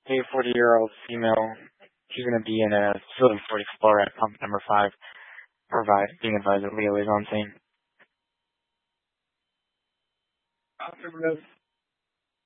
A 40-year-old female. She's going to be in a facility 40 floor at pump number 5. Being advised that Leo is on scene. Affirmative.